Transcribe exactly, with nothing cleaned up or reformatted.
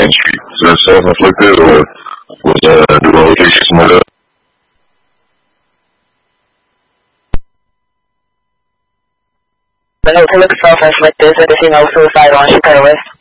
Main Street. Is that self-inflicted or was uh, the location somewhere else? The hotel looks self-inflicted. Is there a female suicide on Chicago West?